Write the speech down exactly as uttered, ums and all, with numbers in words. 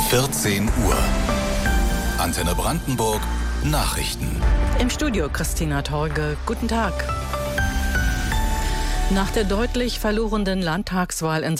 vierzehn Uhr. Antenne Brandenburg Nachrichten. Im Studio Christina Torge. Guten Tag. Nach der deutlich verlorenen Landtagswahl in